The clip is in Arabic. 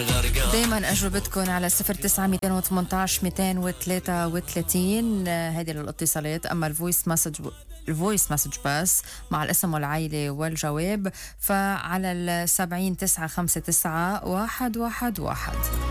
دايما أجوبتكم على 09 218 233. هذه للاتصالات. أما الفويس مسج بس مع الاسم والعائلة والجواب فعلى 70 959 111.